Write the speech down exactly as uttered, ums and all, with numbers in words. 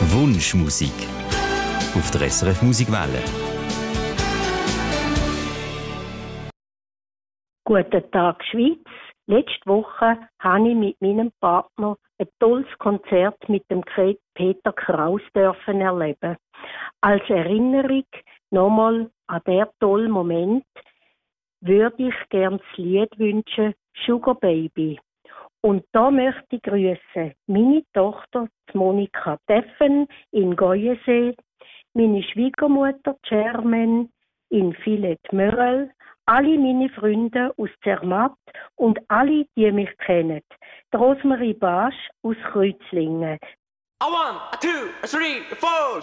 Wunschmusik auf der S R F Musikwelle. Guten Tag, Schweiz. Letzte Woche habe ich mit meinem Partner ein tolles Konzert mit dem Peter Kraus dürfen erleben. Als Erinnerung nochmal an den tollen Moment würde ich gerne das Lied wünschen, Sugar Baby. Und da möchte ich grüßen meine Tochter, die Monika Teffen in Goyensee, meine Schwiegermutter Germaine in Filet-Mörel, alle meine Freunde aus Zermatt und alle, die mich kennen. Die Rosemarie Basch aus Kreuzlingen. A one, a two, a three, a four.